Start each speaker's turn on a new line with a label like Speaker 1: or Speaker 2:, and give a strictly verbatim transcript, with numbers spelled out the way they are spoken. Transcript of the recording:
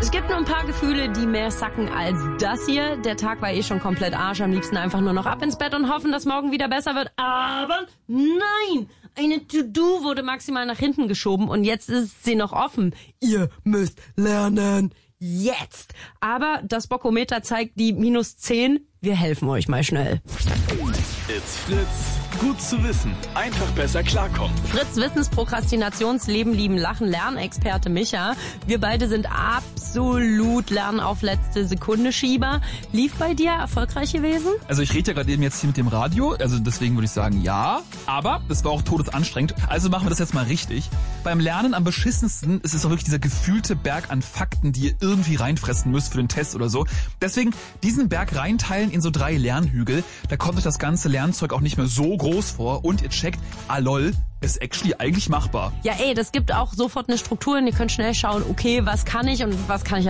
Speaker 1: Es gibt nur ein paar Gefühle, die mehr sacken als das hier. Der Tag war eh schon komplett Arsch. Am liebsten einfach nur noch ab ins Bett und hoffen, dass morgen wieder besser wird. Aber nein! Eine To-Do wurde maximal nach hinten geschoben und jetzt ist sie noch offen. Ihr müsst lernen. Jetzt! Aber das Bockometer zeigt die minus zehn. Wir helfen euch mal schnell.
Speaker 2: It's Fritz. Gut zu wissen. Einfach besser klarkommen.
Speaker 1: Fritz Wissensprokrastinations Leben, Lieben, Lachen, Lernexperte Micha. Wir beide sind absolut Lernen auf letzte Sekunde Schieber. Lief bei dir erfolgreich gewesen?
Speaker 3: Also ich rede ja gerade eben jetzt hier mit dem Radio, also deswegen würde ich sagen ja, aber es war auch todesanstrengend. Also machen wir das jetzt mal richtig. Beim Lernen am beschissensten ist es doch wirklich dieser gefühlte Berg an Fakten, die ihr irgendwie reinfressen müsst für den Test oder so. Deswegen diesen Berg reinteilen in so drei Lernhügel, da kommt euch das ganze Lernzeug auch nicht mehr so groß vor und ihr checkt, ah lol, ist actually eigentlich machbar.
Speaker 1: Ja ey, das gibt auch sofort eine Struktur und ihr könnt schnell schauen, okay, was kann ich und was kann ich